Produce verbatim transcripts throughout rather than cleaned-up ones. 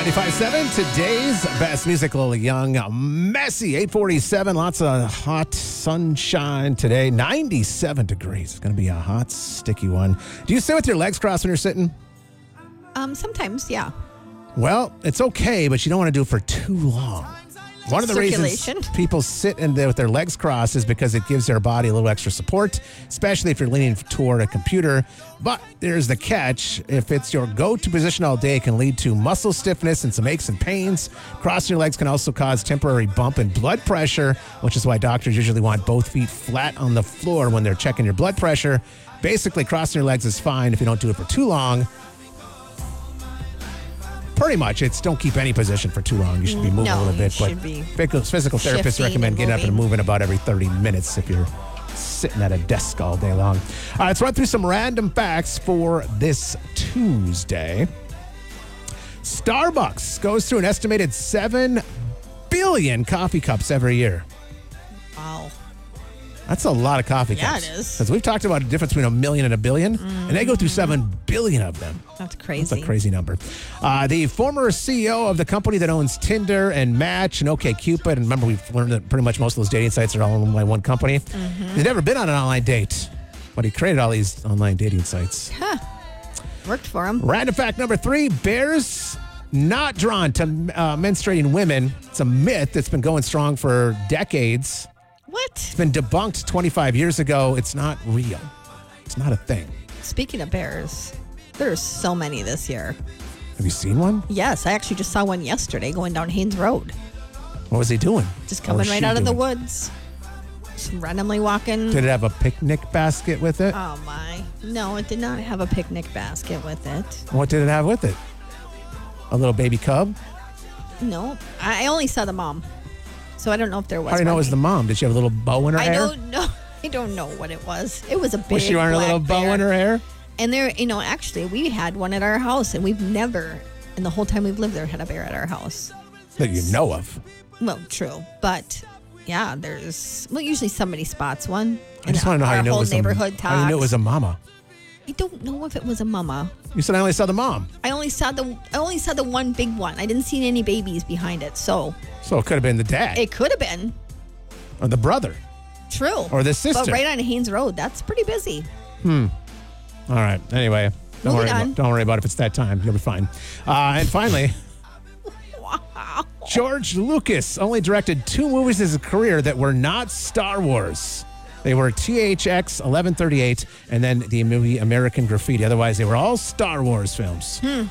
ninety-five point seven, today's best music, Lily Young. Messy, eight forty-seven, lots of hot sunshine today. ninety-seven degrees. It's going to be a hot, sticky one. Do you sit with your legs crossed when you're sitting? Um, sometimes, yeah. Well, it's okay, but you don't want to do it for too long. One of the reasons people sit in there with their legs crossed is because it gives their body a little extra support, especially if you're leaning toward a computer. But there's the catch. If it's your go-to position all day, it can lead to muscle stiffness and some aches and pains. Crossing your legs can also cause temporary bump in blood pressure, which is why doctors usually want both feet flat on the floor when they're checking your blood pressure. Basically, crossing your legs is fine if you don't do it for too long. Pretty much, it's don't keep any position for too long. You should be moving no, a little bit. But physical, physical therapists recommend getting up and moving about every thirty minutes if you're sitting at a desk all day long. All right, let's run through some random facts for this Tuesday. Starbucks goes through an estimated seven billion coffee cups every year. Wow. That's a lot of coffee yeah, cups. Yeah, it is. Because we've talked about the difference between a million and a billion, mm-hmm. and they go through seven billion of them. That's crazy. That's a crazy number. Uh, the former C E O of the company that owns Tinder and Match and OkCupid, and remember we've learned that pretty much most of those dating sites are all owned by one company. Mm-hmm. He's never been on an online date, but he created all these online dating sites. Huh. Worked for him. Random fact number three, bears not drawn to uh, menstruating women. It's a myth that's been going strong for decades. What? It's been debunked twenty-five years ago. It's not real. It's not a thing. Speaking of bears, there's so many this year. Have you seen one? Yes, I actually just saw one yesterday going down Haynes Road. What was he doing? Just coming right out of the woods. Just randomly walking. Did it have a picnic basket with it? Oh, my. No, it did not have a picnic basket with it. What did it have with it? A little baby cub? No, I only saw the mom. So I don't know if there was. How do you know it was the mom? Did she have a little bow in her I hair? I don't know. I don't know what it was. It was a big. Was she wearing a little bow bear. in her hair? And there, you know, actually, we had one at our house, and we've never, in the whole time we've lived there, had a bear at our house. That you know of. Well, true, but yeah, there's. Well, usually somebody spots one. I just want to know how you knew it was neighborhood a, talks. how you knew it was a mama. I don't know if it was a mama. You said I only saw the mom. I only saw the. I only saw the one big one. I didn't see any babies behind it, so. So it could have been the dad. It could have been. Or the brother. True. Or the sister. But right on Haynes Road, that's pretty busy. Hmm. All right. Anyway, don't worry, about, don't worry about it if it's that time. You'll be fine. Uh, and finally, wow. George Lucas only directed two movies in his career that were not Star Wars. They were T H X eleven thirty-eight and then the movie American Graffiti. Otherwise, they were all Star Wars films. Hmm.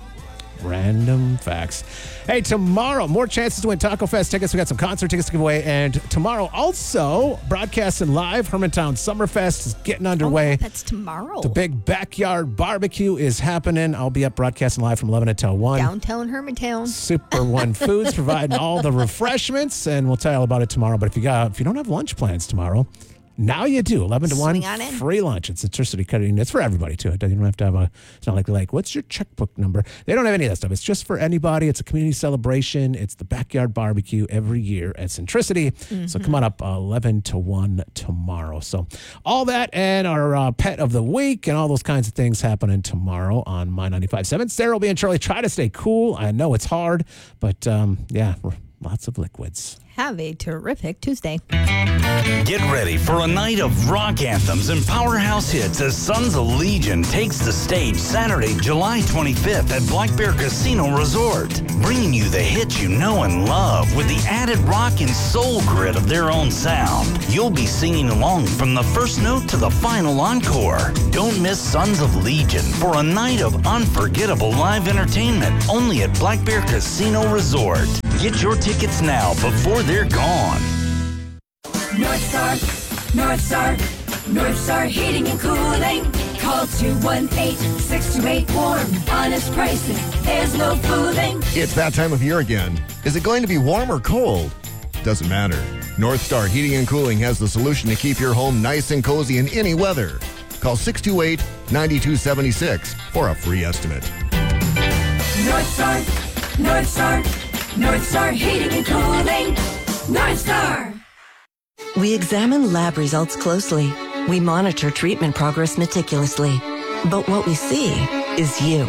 Random facts. Hey, tomorrow, more chances to win Taco Fest tickets. We got some concert tickets to give away. And tomorrow, also, broadcasting live, Hermantown Summerfest is getting underway. Oh, that's tomorrow. The big backyard barbecue is happening. I'll be up broadcasting live from eleven until one. Downtown Hermantown. Super One Foods providing all the refreshments, and we'll tell you all about it tomorrow. But if you got, if you don't have lunch plans tomorrow, now you do. eleven to one, on free lunch. It's Centricity cutting. It's for everybody, too. You don't have to have a, it's not like, like, what's your checkbook number? They don't have any of that stuff. It's just for anybody. It's a community celebration. It's the backyard barbecue every year at Centricity. Mm-hmm. So come on up eleven to one tomorrow. So all that and our uh, pet of the week and all those kinds of things happening tomorrow on My ninety-five point seven. Sarah will be in Charlie. Try to stay cool. I know it's hard, but um, yeah, lots of liquids. Have a terrific Tuesday. Get ready for a night of rock anthems and powerhouse hits as Sons of Legion takes the stage Saturday, July twenty-fifth at Black Bear Casino Resort, bringing you the hits you know and love with the added rock and soul grit of their own sound. You'll be singing along from the first note to the final encore. Don't miss Sons of Legion for a night of unforgettable live entertainment only at Black Bear Casino Resort. Get your tickets now before they're gone. North Star, North Star, North Star Heating and Cooling. Call two one eight, six two eight, warm. Honest pricing, there's no fooling. It's that time of year again. Is it going to be warm or cold? Doesn't matter. North Star Heating and Cooling has the solution to keep your home nice and cozy in any weather. Call six two eight, nine two seven six for a free estimate. North Star, North Star, North Star Heating and Cooling. North Star. We examine lab results closely. We monitor treatment progress meticulously. But what we see is you.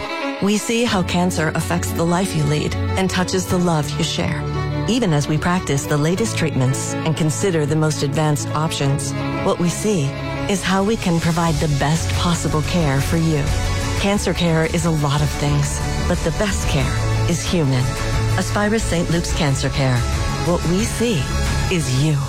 We see how cancer affects the life you lead and touches the love you share. Even as we practice the latest treatments and consider the most advanced options, what we see is how we can provide the best possible care for you. Cancer care is a lot of things, but the best care is human. Aspirus Saint Luke's Cancer Care. What we see is you.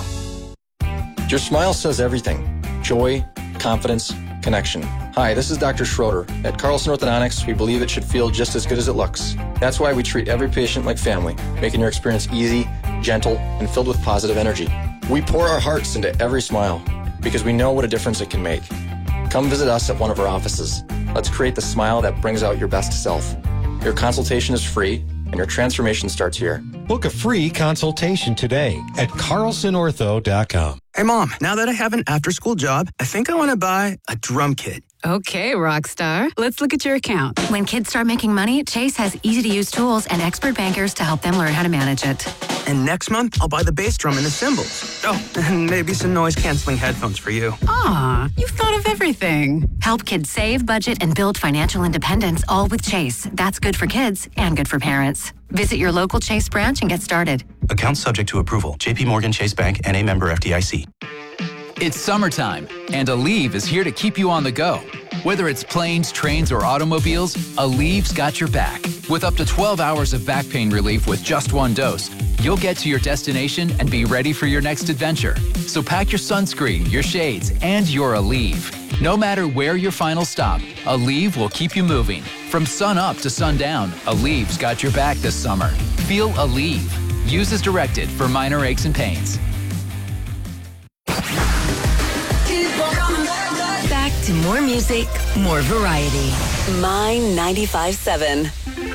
Your smile says everything. Joy, confidence, connection. Hi, this is Doctor Schroeder. At Carlson Orthodontics, we believe it should feel just as good as it looks. That's why we treat every patient like family, making your experience easy, gentle, and filled with positive energy. We pour our hearts into every smile because we know what a difference it can make. Come visit us at one of our offices. Let's create the smile that brings out your best self. Your consultation is free, and your transformation starts here. Book a free consultation today at carlson ortho dot com. Hey, Mom, now that I have an after-school job, I think I want to buy a drum kit. Okay, rock star. Let's look at your account. When kids start making money, Chase has easy-to-use tools and expert bankers to help them learn how to manage it. And next month, I'll buy the bass drum and the cymbals. Oh, and maybe some noise-canceling headphones for you. Aw, you've thought of everything. Help kids save, budget, and build financial independence, all with Chase. That's good for kids and good for parents. Visit your local Chase branch and get started. Account subject to approval. J P Morgan Chase Bank, N A member F D I C. It's summertime, and Aleve is here to keep you on the go. Whether it's planes, trains, or automobiles, Aleve's got your back. With up to twelve hours of back pain relief with just one dose, you'll get to your destination and be ready for your next adventure. So pack your sunscreen, your shades, and your Aleve. No matter where your final stop, Aleve will keep you moving. From sun up to sundown, Aleve's got your back this summer. Feel Aleve. Use as directed for minor aches and pains. Back to more music, more variety. My ninety-five point seven.